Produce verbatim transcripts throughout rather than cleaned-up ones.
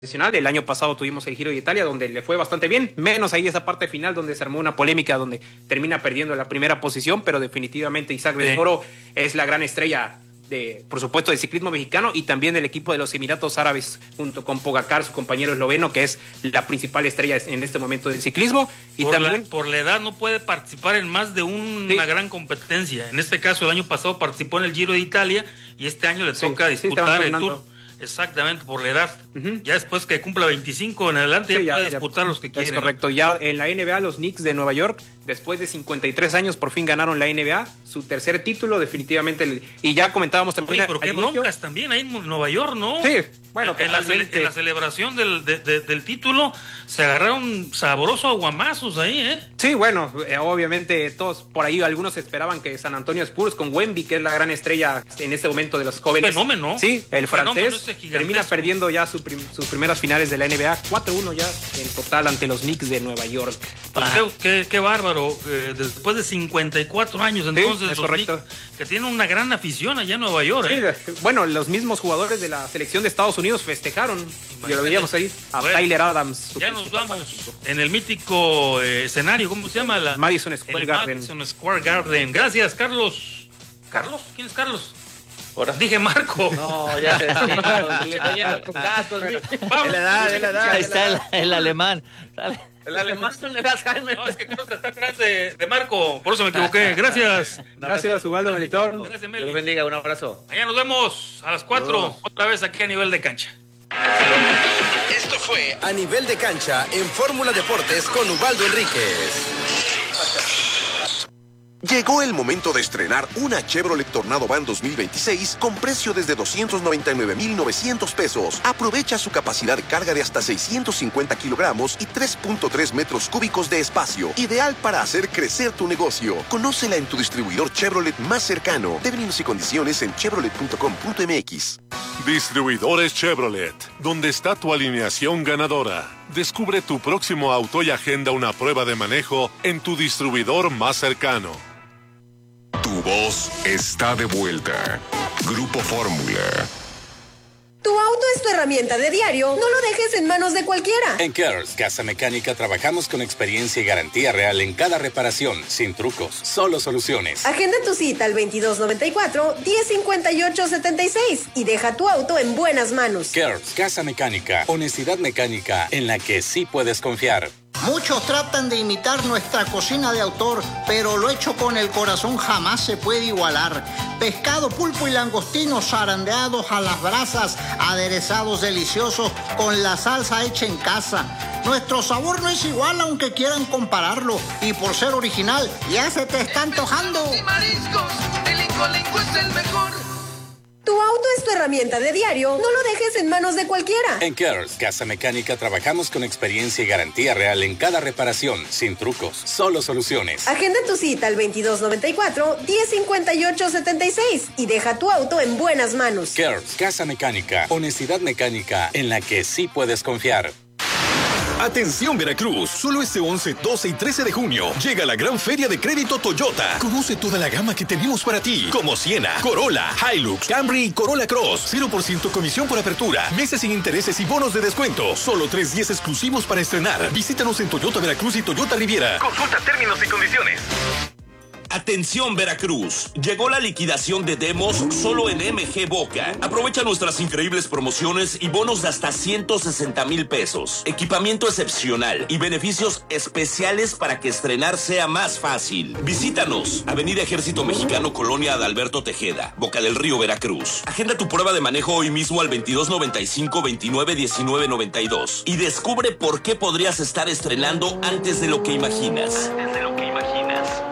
El año pasado tuvimos el Giro de Italia donde le fue bastante bien, menos ahí esa parte final donde se armó una polémica donde termina perdiendo la primera posición, pero definitivamente Isaac del Toro es la gran estrella de, por supuesto, del ciclismo mexicano y también del equipo de los Emiratos Árabes junto con Pogacar, su compañero esloveno, que es la principal estrella en este momento del ciclismo. Y por, también la, por la edad no puede participar en más de un, sí. una gran competencia. En este caso, el año pasado participó en el Giro de Italia y este año le toca sí, disputar sí, el Tour. Exactamente, por la edad. Uh-huh. Ya después que cumpla veinticinco en adelante, sí, ya, ya puede disputar ya, los que quieren. Es correcto. ¿No? Ya en la N B A, los Knicks de Nueva York, después de cincuenta y tres años, por fin ganaron la N B A, su tercer título, definitivamente. El, y ya comentábamos también. Oye, pero qué broncas también ahí en Nueva York, ¿no? Sí, bueno. En, la, en la celebración del, de, de, del título se agarraron sabrosos aguamazos ahí, ¿eh? Sí, bueno, eh, obviamente todos por ahí, algunos esperaban que San Antonio Spurs con Wemby, que es la gran estrella en este momento de los jóvenes. Fenómeno. Sí, el francés termina perdiendo ya su prim, sus primeras finales de la N B A, cuatro uno ya en total ante los Knicks de Nueva York. Pues ah. qué, qué, qué bárbaro, eh, después de cincuenta y cuatro años entonces, sí, es correcto. Knicks, que tienen una gran afición allá en Nueva York. ¿eh? Sí, bueno, los mismos jugadores de la selección de Estados Unidos festejaron, y lo veíamos ahí, a bueno, Tyler Adams. Ya nos vamos en el mítico eh, escenario, ¿cómo se llama? La, Madison Square Garden. Madison Square Garden. Gracias, Carlos. ¿Carlos? ¿Quién es Carlos? Ahora dije Marco. No, ya se Vamos. Ahí está el, el alemán. El alemán no le das Jaime. No, es que Carlos está atrás de, de Marco. Por eso me equivoqué. Gracias. Gracias, Ubaldo Melitón. Gracias, Meli. Dios bendiga, un abrazo. Mañana nos vemos a las cuatro. Otra vez aquí a Nivel de Cancha. Esto fue A Nivel de Cancha en Fórmula Deportes con Ubaldo Enríquez. Llegó el momento de estrenar una Chevrolet Tornado Van dos mil veintiséis con precio desde doscientos noventa y nueve mil novecientos pesos. Aprovecha su capacidad de carga de hasta seiscientos cincuenta kilogramos y tres punto tres metros cúbicos de espacio. Ideal para hacer crecer tu negocio. Conócela en tu distribuidor Chevrolet más cercano. Términos y condiciones en chevrolet punto com punto m x. Distribuidores Chevrolet, donde está tu alineación ganadora. Descubre tu próximo auto y agenda una prueba de manejo en tu distribuidor más cercano. Tu voz está de vuelta. Grupo Fórmula. Tu auto es tu herramienta de diario, no lo dejes en manos de cualquiera. En Kers Casa Mecánica trabajamos con experiencia y garantía real en cada reparación, sin trucos, solo soluciones. Agenda tu cita al veintidós noventa y cuatro, diez cincuenta y ocho setenta y seis y deja tu auto en buenas manos. Kers Casa Mecánica, honestidad mecánica en la que sí puedes confiar. Muchos tratan de imitar nuestra cocina de autor, pero lo hecho con el corazón jamás se puede igualar. Pescado, pulpo y langostinos zarandeados a las brasas, aderezados deliciosos con la salsa hecha en casa. Nuestro sabor no es igual aunque quieran compararlo, y por ser original ya se te está antojando. Y mariscos, el Incolenco es el mejor. Tu auto es tu herramienta de diario, no lo dejes en manos de cualquiera. En Kers Casa Mecánica trabajamos con experiencia y garantía real en cada reparación, sin trucos, solo soluciones. Agenda tu cita al veintidós noventa y cuatro, diez cincuenta y ocho setenta y seis y deja tu auto en buenas manos. Kers Casa Mecánica, honestidad mecánica en la que sí puedes confiar. Atención Veracruz, solo este once, doce y trece de junio llega la gran feria de crédito Toyota. Conoce toda la gama que tenemos para ti, como Siena, Corolla, Hilux, Camry y Corolla Cross. cero por ciento comisión por apertura, meses sin intereses y bonos de descuento. Solo tres días exclusivos para estrenar. Visítanos en Toyota Veracruz y Toyota Riviera. Consulta términos y condiciones. Atención Veracruz, llegó la liquidación de demos solo en M G Boca. Aprovecha nuestras increíbles promociones y bonos de hasta ciento sesenta mil pesos. Equipamiento excepcional y beneficios especiales para que estrenar sea más fácil. Visítanos, Avenida Ejército Mexicano, Colonia Adalberto Tejeda, Boca del Río, Veracruz. Agenda tu prueba de manejo hoy mismo al veintidós noventa y cinco, veintinueve diecinueve noventa y dos y descubre por qué podrías estar estrenando antes de lo que imaginas. Antes de lo que imaginas.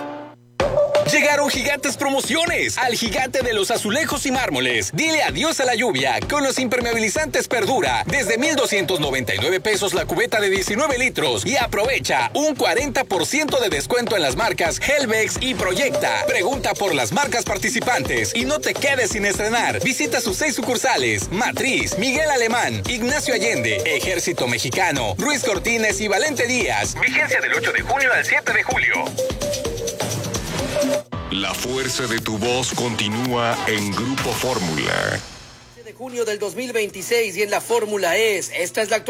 Llegaron gigantes promociones al gigante de los azulejos y mármoles. Dile adiós a la lluvia con los impermeabilizantes Perdura. Desde mil doscientos noventa y nueve pesos la cubeta de diecinueve litros. Y aprovecha un cuarenta por ciento de descuento en las marcas Helvex y Proyecta. Pregunta por las marcas participantes y no te quedes sin estrenar. Visita sus seis sucursales: Matriz, Miguel Alemán, Ignacio Allende, Ejército Mexicano, Ruiz Cortines y Valente Díaz. Vigencia del ocho de junio al siete de julio. La fuerza de tu voz continúa en Grupo Fórmula. de junio del dos mil veintiséis y en la Fórmula E. Esta es la actualidad.